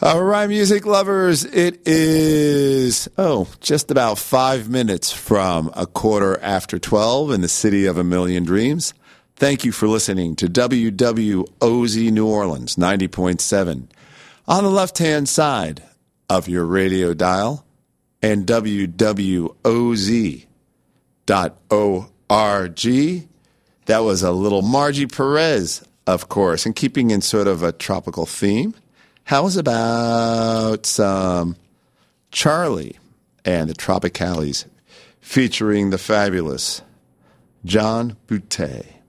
All right, music lovers, it is, just about 5 minutes from 12:15 in the city of a million dreams. Thank you for listening to WWOZ New Orleans 90.7 on the left-hand side of your radio dial and WWOZ.org. That was a little Margie Perez, of course, and keeping in sort of a tropical theme. How's about some Charlie and the Tropicalis featuring the fabulous John Boutte?